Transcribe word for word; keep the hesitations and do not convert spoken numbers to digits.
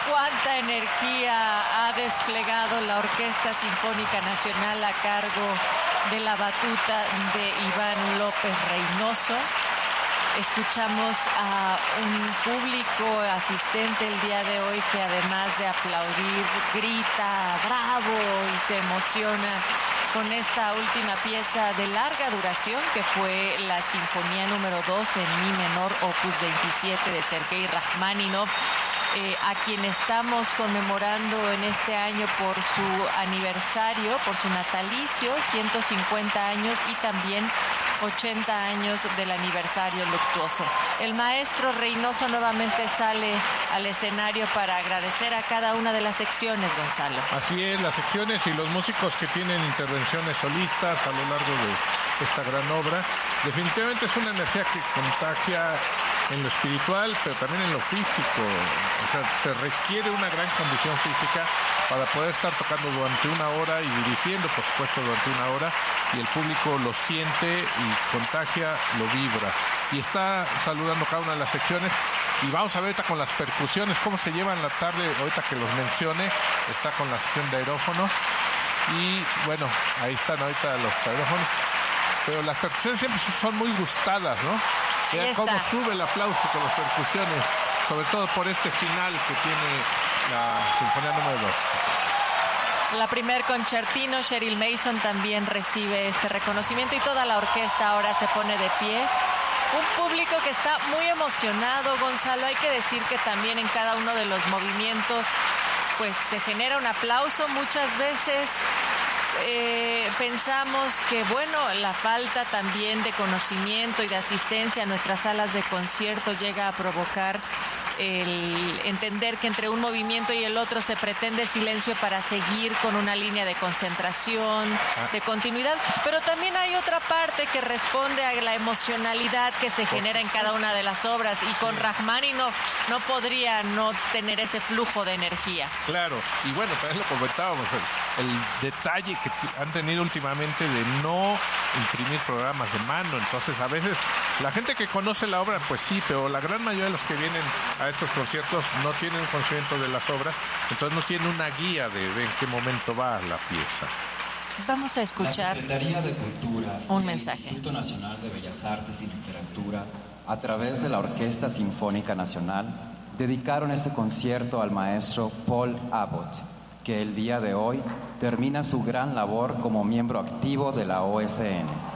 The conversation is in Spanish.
cuánta energía ha desplegado la Orquesta Sinfónica Nacional a cargo de la batuta de Iván López Reynoso. Escuchamos a un público asistente el día de hoy que, además de aplaudir, grita bravo y se emociona con esta última pieza de larga duración, que fue la Sinfonía número dos en Mi menor, opus veintisiete, de Sergei Rachmaninoff, eh, a quien estamos conmemorando en este año por su aniversario, por su natalicio, ciento cincuenta años, y también ochenta años del aniversario luctuoso. El maestro Reynoso nuevamente sale al escenario para agradecer a cada una de las secciones, Gonzalo. Así es, las secciones y los músicos que tienen intervenciones solistas a lo largo de esta gran obra. Definitivamente es una energía que contagia en lo espiritual, pero también en lo físico. O sea, se requiere una gran condición física para poder estar tocando durante una hora y dirigiendo, por supuesto, durante una hora, y el público lo siente y contagia, lo vibra. Y está saludando cada una de las secciones. Y vamos a ver ahorita con las percusiones cómo se llevan la tarde, ahorita que los mencione. Está con la sección de aerófonos. Y bueno, ahí están ahorita los aerófonos. Pero las percusiones siempre son muy gustadas, ¿no? Vean cómo sube el aplauso con las percusiones, sobre todo por este final que tiene la Sinfonía número dos. La primer concertino, Cheryl Mason, también recibe este reconocimiento, y toda la orquesta ahora se pone de pie. Un público que está muy emocionado, Gonzalo. Hay que decir que también en cada uno de los movimientos pues se genera un aplauso. Muchas veces eh, pensamos que, bueno, la falta también de conocimiento y de asistencia a nuestras salas de concierto llega a provocar el entender que entre un movimiento y el otro se pretende silencio para seguir con una línea de concentración, de continuidad, pero también hay otra parte que responde a la emocionalidad que se genera en cada una de las obras, y con Rachmaninoff no podría no tener ese flujo de energía. Claro, y bueno, también lo comentábamos, el, el detalle que t- han tenido últimamente de no imprimir programas de mano. Entonces, a veces la gente que conoce la obra, pues sí, pero la gran mayoría de los que vienen a estos conciertos no tienen conocimiento de las obras, entonces no tienen una guía de, de en qué momento va la pieza. Vamos a escuchar la Secretaría de Cultura un y mensaje. el Instituto Nacional de Bellas Artes y Literatura, a través de la Orquesta Sinfónica Nacional, dedicaron este concierto al maestro Paul Abbott, que el día de hoy termina su gran labor como miembro activo de la O S N.